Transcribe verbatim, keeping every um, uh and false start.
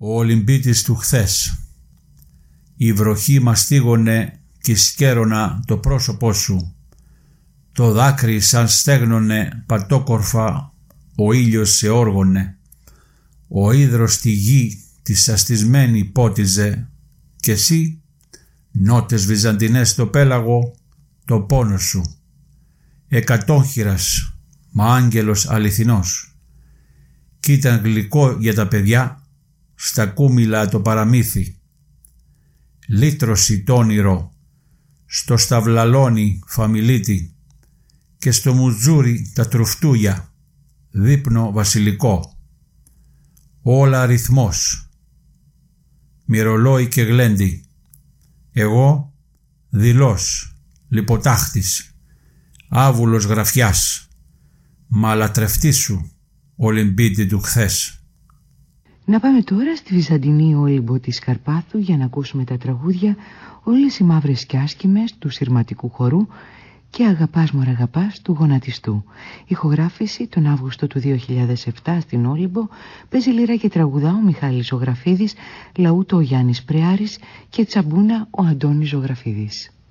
Ο Ολυμπίτης του χθες. Η βροχή μαστίγωνε κι σκέρωνα το πρόσωπό σου. Το δάκρυ σαν στέγνωνε πατόκορφα, ο ήλιος σε όργωνε. Ο ύδρος στη γη τη σαστισμένη πότιζε κι εσύ νότες βυζαντινές στο πέλαγο το πόνο σου. Εκατόχειρας μα άγγελος αληθινός κι ήταν γλυκό για τα παιδιά στα κούμιλα το παραμύθι. Λύτρωση τ' όνειρο στο σταυλαλόνι φαμιλίτη και στο μουτζούρι τα τρουφτούια δείπνο βασιλικό. Όλα αριθμός, μυρολόι και γλέντι. Εγώ δειλός, λιποτάχτης, άβουλος γραφιάς, μα λατρευτή σου, Ολυμπίτη του χθες. Να πάμε τώρα στη Βυζαντινή Όλυμπο της Καρπάθου για να ακούσουμε τα τραγούδια «Όλες οι μαύρες κι άσχημες» του Συρματικού Χορού και «Αγαπάς μωρ αγαπάς» του Γονατιστού. Ηχογράφηση τον Αύγουστο του δύο χιλιάδες επτά στην Όλυμπο. Παίζει λίρα και τραγουδά ο Μιχάλης Ζωγραφίδης, λαούτο ο Γιάννης Πρεάρης και τσαμπούνα ο Αντώνης Ζωγραφίδης.